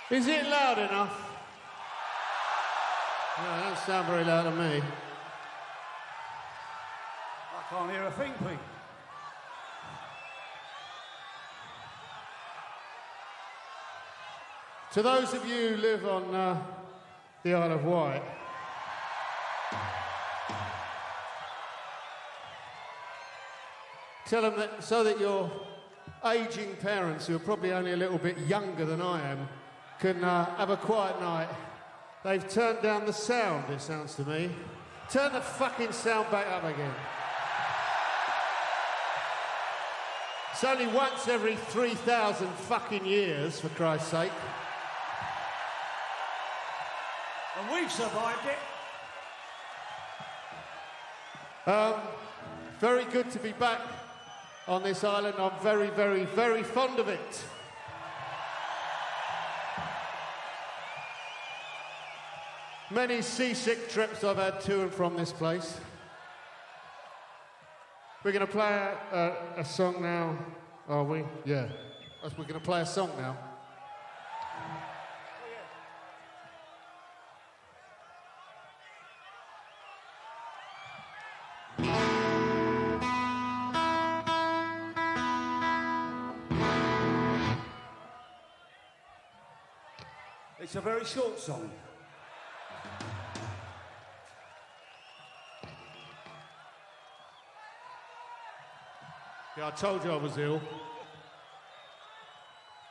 Is it loud enough? No, it don't sound very loud to me. I can't hear a thing, Pete. To those of you who live on the Isle of Wight, tell them that so that your ageing parents, who are probably only a little bit younger than I am, can have a quiet night. They've turned down the sound, it sounds to me. Turn the fucking sound back up again. It's only once every 3,000 fucking years, for Christ's sake. And we've survived it. Very good to be back on this island. I'm very, very, very fond of it. Many seasick trips I've had to and from this place. We're going to play a song now, are we? Yeah. We're going to play a song now. It's a very short song. Yeah, I told you I was ill.